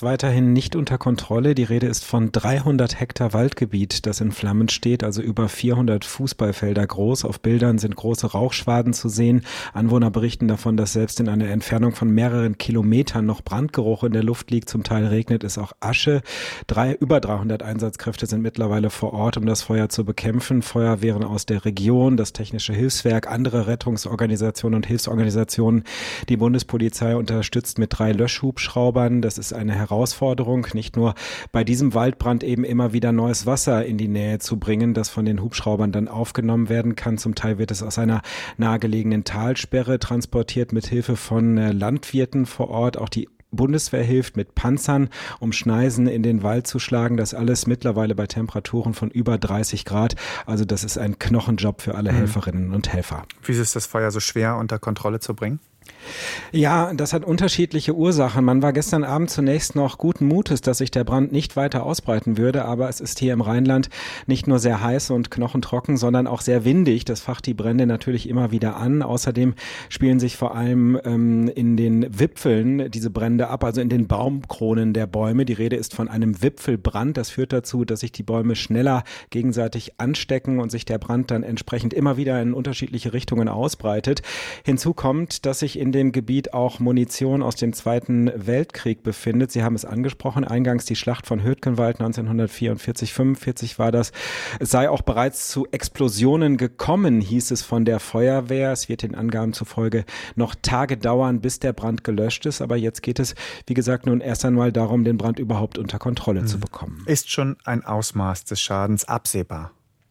ist weiterhin nicht unter Kontrolle. Die Rede ist von 300 Hektar Waldgebiet, das in Flammen steht, also über 400 Fußballfelder groß. Auf Bildern sind große Rauchschwaden zu sehen. Anwohner berichten davon, dass selbst in einer Entfernung von mehreren Kilometern noch Brandgeruch in der Luft liegt. Zum Teil regnet es auch Asche. Über 300 Einsatzkräfte sind mittlerweile vor Ort, um das Feuer zu bekämpfen. Feuerwehren aus der Region, das Technische Hilfswerk, andere Rettungsorganisationen und Hilfsorganisationen. Die Bundespolizei unterstützt mit 3 Löschhubschraubern. Das ist eine Herausforderung, nicht nur bei diesem Waldbrand eben immer wieder neues Wasser in die Nähe zu bringen, das von den Hubschraubern dann aufgenommen werden kann. Zum Teil wird es aus einer nahegelegenen Talsperre transportiert mit Hilfe von Landwirten vor Ort. Auch die Bundeswehr hilft mit Panzern, um Schneisen in den Wald zu schlagen. Das alles mittlerweile bei Temperaturen von über 30 Grad. Also das ist ein Knochenjob für alle Helferinnen und Helfer. Wieso ist das Feuer so schwer unter Kontrolle zu bringen? Ja, das hat unterschiedliche Ursachen. Man war gestern Abend zunächst noch guten Mutes, dass sich der Brand nicht weiter ausbreiten würde, aber es ist hier im Rheinland nicht nur sehr heiß und knochentrocken, sondern auch sehr windig. Das facht die Brände natürlich immer wieder an. Außerdem spielen sich vor allem in den Wipfeln diese Brände ab, also in den Baumkronen der Bäume. Die Rede ist von einem Wipfelbrand. Das führt dazu, dass sich die Bäume schneller gegenseitig anstecken und sich der Brand dann entsprechend immer wieder in unterschiedliche Richtungen ausbreitet. Hinzu kommt, dass sich in dem Gebiet auch Munition aus dem Zweiten Weltkrieg befindet. Sie haben es angesprochen, eingangs die Schlacht von Hürtgenwald 1944/45 war das. Es sei auch bereits zu Explosionen gekommen, hieß es von der Feuerwehr. Es wird den Angaben zufolge noch Tage dauern, bis der Brand gelöscht ist. Aber jetzt geht es, wie gesagt, nun erst einmal darum, den Brand überhaupt unter Kontrolle zu bekommen. Ist schon ein Ausmaß des Schadens absehbar?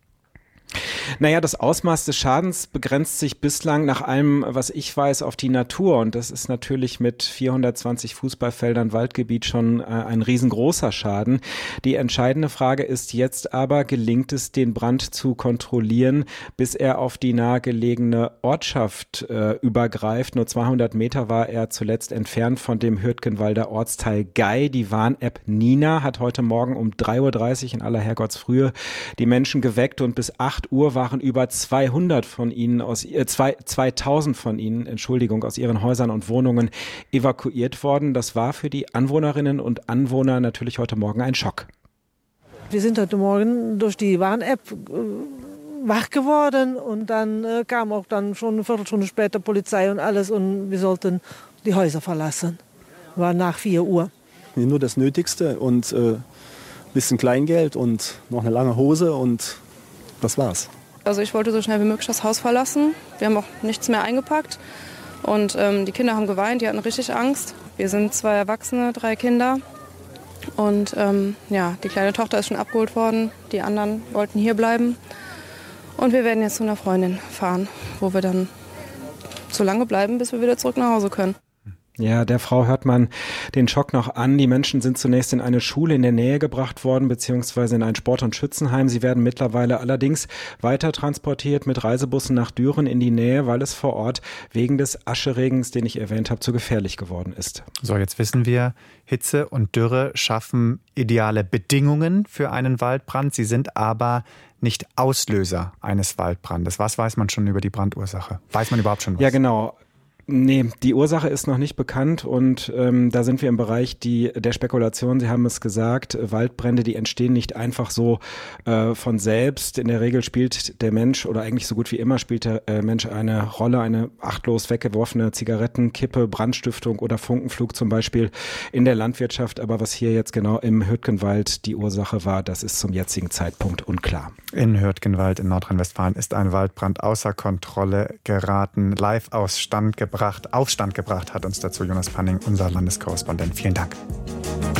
Naja, das Ausmaß des Schadens begrenzt sich bislang nach allem, was ich weiß, auf die Natur. Und das ist natürlich mit 420 Fußballfeldern Waldgebiet schon ein riesengroßer Schaden. Die entscheidende Frage ist jetzt aber, gelingt es, den Brand zu kontrollieren, bis er auf die nahegelegene Ortschaft übergreift. Nur 200 Meter war er zuletzt entfernt von dem Hürtgenwalder Ortsteil Gei. Die Warn-App Nina hat heute Morgen um 3:30 Uhr in aller Herrgottsfrühe die Menschen geweckt und bis 8 Uhr waren über 2000 von ihnen aus ihren Häusern und Wohnungen evakuiert worden. Das war für die Anwohnerinnen und Anwohner natürlich heute Morgen ein Schock. Wir sind heute Morgen durch die Warn-App wach geworden und dann kam auch dann schon eine Viertelstunde später Polizei und alles und wir sollten die Häuser verlassen. War nach 4 Uhr. Nur das Nötigste und ein bisschen Kleingeld und noch eine lange Hose und das war's. Also ich wollte so schnell wie möglich das Haus verlassen. Wir haben auch nichts mehr eingepackt. Und die Kinder haben geweint, die hatten richtig Angst. Wir sind 2 Erwachsene, 3 Kinder. Und die kleine Tochter ist schon abgeholt worden. Die anderen wollten hier bleiben. Und wir werden jetzt zu einer Freundin fahren, wo wir dann so lange bleiben, bis wir wieder zurück nach Hause können. Ja, der Frau hört man den Schock noch an. Die Menschen sind zunächst in eine Schule in der Nähe gebracht worden, beziehungsweise in ein Sport- und Schützenheim. Sie werden mittlerweile allerdings weiter transportiert mit Reisebussen nach Düren in die Nähe, weil es vor Ort wegen des Ascheregens, den ich erwähnt habe, zu gefährlich geworden ist. So, jetzt wissen wir, Hitze und Dürre schaffen ideale Bedingungen für einen Waldbrand. Sie sind aber nicht Auslöser eines Waldbrandes. Was weiß man schon über die Brandursache? Weiß man überhaupt schon was? Ja, genau. Nee, die Ursache ist noch nicht bekannt und da sind wir im Bereich der Spekulation. Sie haben es gesagt, Waldbrände, die entstehen nicht einfach so von selbst. In der Regel spielt der Mensch oder eigentlich so gut wie immer spielt der Mensch eine Rolle, eine achtlos weggeworfene Zigarettenkippe, Brandstiftung oder Funkenflug zum Beispiel in der Landwirtschaft. Aber was hier jetzt genau im Hürtgenwald die Ursache war, das ist zum jetzigen Zeitpunkt unklar. In Hürtgenwald in Nordrhein-Westfalen ist ein Waldbrand außer Kontrolle geraten. Live auf Stand gebracht hat uns dazu Jonas Panning, unser Landeskorrespondent. Vielen Dank.